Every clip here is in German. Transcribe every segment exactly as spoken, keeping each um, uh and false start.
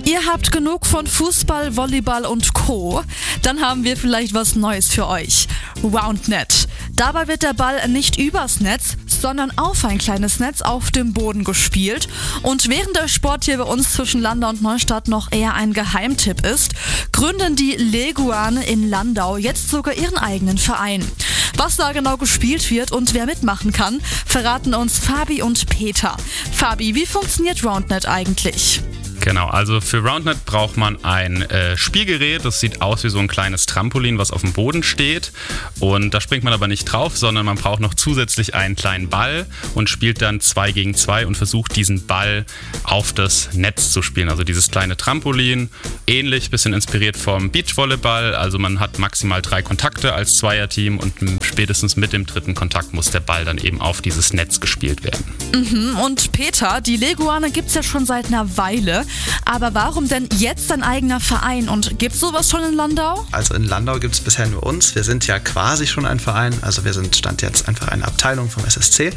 Ihr habt genug von Fußball, Volleyball und Co. Dann haben wir vielleicht was Neues für euch. Roundnet. Dabei wird der Ball nicht übers Netz, sondern auf ein kleines Netz auf dem Boden gespielt. Und während der Sport hier bei uns zwischen Landau und Neustadt noch eher ein Geheimtipp ist, gründen die Leguane in Landau jetzt sogar ihren eigenen Verein. Was da genau gespielt wird und wer mitmachen kann, verraten uns Fabi und Peter. Fabi, wie funktioniert Roundnet eigentlich? Genau, also für Roundnet braucht man ein äh, Spielgerät, das sieht aus wie so ein kleines Trampolin, was auf dem Boden steht, und da springt man aber nicht drauf, sondern man braucht noch zusätzlich einen kleinen Ball und spielt dann zwei gegen zwei und versucht diesen Ball auf das Netz zu spielen, also dieses kleine Trampolin, ähnlich, bisschen inspiriert vom Beachvolleyball, also man hat maximal drei Kontakte als Zweierteam und spätestens mit dem dritten Kontakt muss der Ball dann eben auf dieses Netz gespielt werden. Mhm, und Peter, die Leguane gibt's ja schon seit einer Weile. Aber warum denn jetzt ein eigener Verein und gibt es sowas schon in Landau? Also in Landau gibt es bisher nur uns. Wir sind ja quasi schon ein Verein, also wir sind Stand jetzt einfach eine Abteilung vom S S C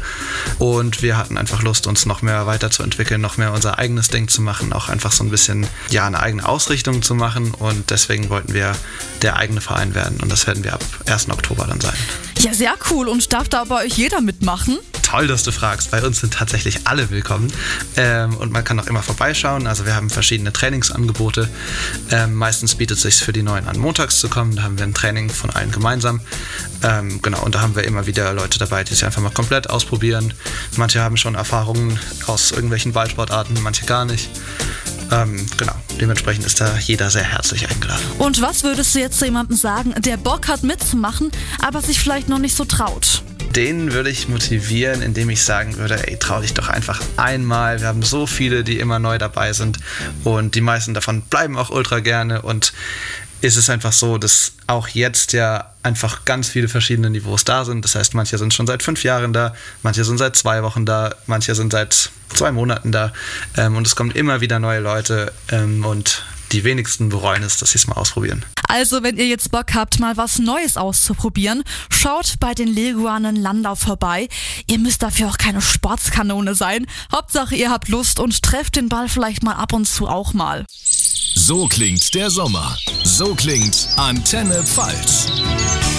und wir hatten einfach Lust, uns noch mehr weiterzuentwickeln, noch mehr unser eigenes Ding zu machen, auch einfach so ein bisschen ja eine eigene Ausrichtung zu machen, und deswegen wollten wir der eigene Verein werden und das werden wir ab ersten Oktober dann sein. Ja, sehr cool. Und darf da bei euch jeder mitmachen? Toll, dass du fragst. Bei uns sind tatsächlich alle willkommen ähm, und man kann auch immer vorbeischauen. Also wir haben verschiedene Trainingsangebote. Ähm, meistens bietet es sich für die Neuen an, montags zu kommen. Da haben wir ein Training von allen gemeinsam. Ähm, genau, und da haben wir immer wieder Leute dabei, die sich einfach mal komplett ausprobieren. Manche haben schon Erfahrungen aus irgendwelchen Ballsportarten, manche gar nicht. Ähm, genau, dementsprechend ist da jeder sehr herzlich eingeladen. Und was würdest du jetzt zu jemandem sagen, der Bock hat mitzumachen, aber sich vielleicht noch nicht so traut? Den würde ich motivieren, indem ich sagen würde, ey, trau dich doch einfach einmal. Wir haben so viele, die immer neu dabei sind und die meisten davon bleiben auch ultra gerne, und ist es einfach so, dass auch jetzt ja einfach ganz viele verschiedene Niveaus da sind. Das heißt, manche sind schon seit fünf Jahren da, manche sind seit zwei Wochen da, manche sind seit zwei Monaten da, ähm, und es kommen immer wieder neue Leute, ähm, und die wenigsten bereuen es, dass sie es mal ausprobieren. Also, wenn ihr jetzt Bock habt, mal was Neues auszuprobieren, schaut bei den Leguanen Landau vorbei. Ihr müsst dafür auch keine Sportskanone sein. Hauptsache, ihr habt Lust und trefft den Ball vielleicht mal ab und zu auch mal. So klingt der Sommer. So klingt Antenne Pfalz.